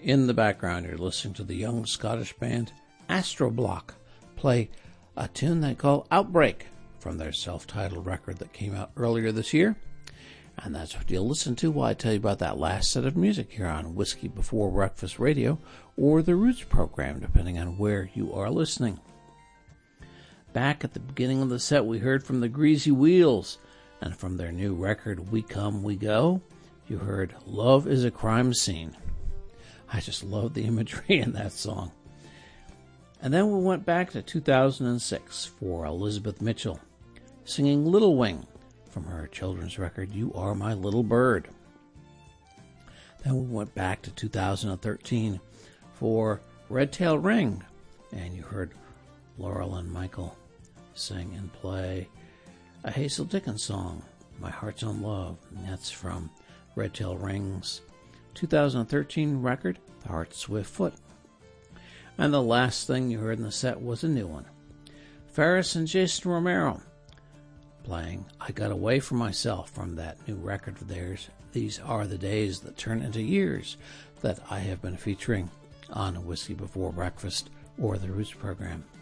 In the background, you're listening to the young Scottish band Astro Block play a tune they call Outbreak from their self-titled record that came out earlier this year. And that's what you'll listen to while I tell you about that last set of music here on Whiskey Before Breakfast Radio or the Roots program, depending on where you are listening. Back at the beginning of the set, we heard from the Greasy Wheels, and from their new record, We Come, We Go, you heard Love is a Crime Scene. I just love the imagery in that song. And then we went back to 2006 for Elizabeth Mitchell, singing Little Wing, from her children's record, You Are My Little Bird. Then we went back to 2013 for Red Tail Ring, and you heard Laurel and Michael sing and play a Hazel Dickens song, My Heart's on Love, and that's from Red Tail Ring's 2013 record, The Heart's Swift Foot. And the last thing you heard in the set was a new one, Ferris and Jason Romero playing I Got Away From Myself from that new record of theirs, These Are the Days That Turn Into Years, that I have been featuring on Whiskey Before Breakfast or the Roots program.